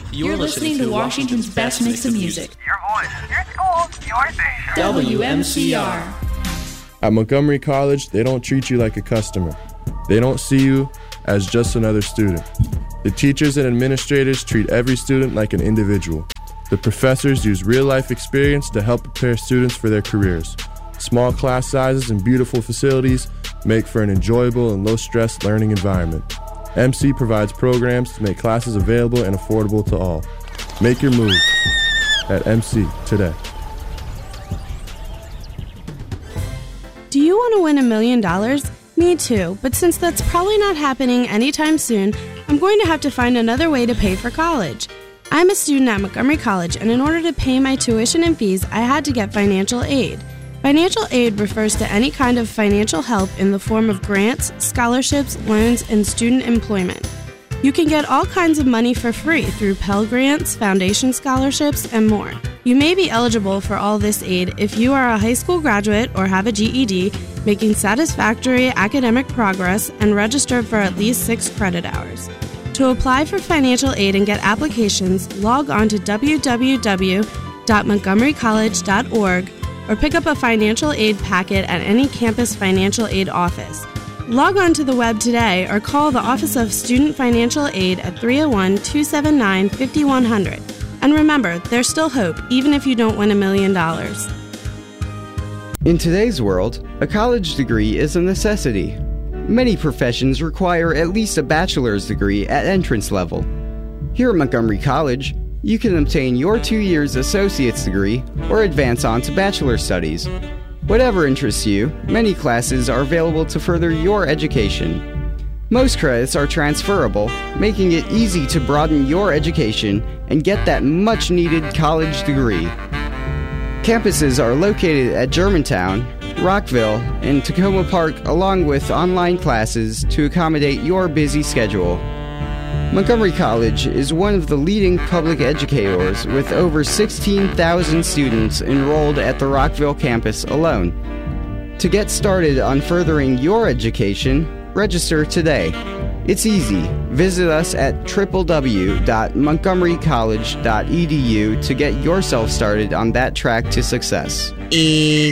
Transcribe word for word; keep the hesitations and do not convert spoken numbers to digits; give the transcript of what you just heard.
You're, You're listening, listening to Washington's best mix of music. Your voice, your school, your station. W M C R. At Montgomery College, they don't treat you like a customer. They don't see you as just another student. The teachers and administrators treat every student like an individual. The professors use real-life experience to help prepare students for their careers. Small class sizes and beautiful facilities make for an enjoyable and low-stress learning environment. M C provides programs to make classes available and affordable to all. Make your move at M C today. Do you want to win a million dollars? Me too, but since that's probably not happening anytime soon, I'm going to have to find another way to pay for college. I'm a student at Montgomery College, and in order to pay my tuition and fees, I had to get financial aid. Financial aid refers to any kind of financial help in the form of grants, scholarships, loans, and student employment. You can get all kinds of money for free through Pell Grants, foundation scholarships, and more. You may be eligible for all this aid if you are a high school graduate or have a G E D, making satisfactory academic progress, and registered for at least six credit hours. To apply for financial aid and get applications, log on to w w w dot montgomery college dot org or pick up a financial aid packet at any campus financial aid office. Log on to the web today or call the Office of Student Financial Aid at three oh one, two seven nine, five one zero zero. And remember, there's still hope, even if you don't win a million dollars. In today's world, a college degree is a necessity. Many professions require at least a bachelor's degree at entrance level. Here at Montgomery College, you can obtain your two years associate's degree or advance on to bachelor studies. Whatever interests you, many classes are available to further your education. Most credits are transferable, making it easy to broaden your education and get that much-needed college degree. Campuses are located at Germantown, Rockville, and Tacoma Park, along with online classes to accommodate your busy schedule. Montgomery College is one of the leading public educators with over sixteen thousand students enrolled at the Rockville campus alone. To get started on furthering your education, register today. It's easy. Visit us at w w w dot montgomery college dot e d u to get yourself started on that track to success.